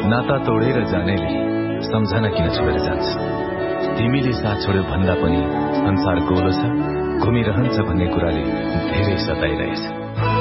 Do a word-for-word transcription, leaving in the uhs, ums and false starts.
नाता तोडेर जानेले सम्झना किन छोडेर जान्छ? तिमीले साथ छोड्यो भन्दा पनि संसार गोलो छ, घुमिरहन्छ भन्ने कुराले धेरै सताइरहेछ।